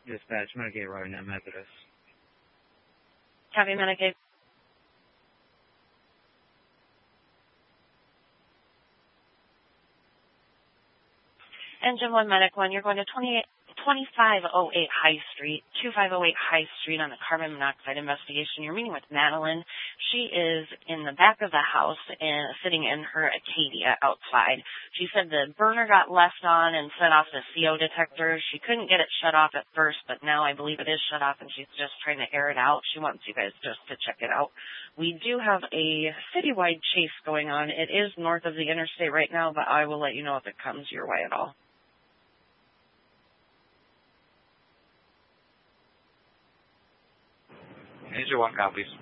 Dispatch, Medicaid Rotterdam Methodist. Copy, Medicaid. Engine 1, Medic 1, you're going to 2508 High Street, 2508 High Street on the carbon monoxide investigation. You're meeting with Madeline. She is in the back of the house and sitting in her Acadia outside. She said the burner got left on and set off the CO detector. She couldn't get it shut off at first, but now I believe it is shut off and she's just trying to air it out. She wants you guys just to check it out. We do have a citywide chase going on. It is north of the interstate right now, but I will let you know if it comes your way at all. Angel 1 copies.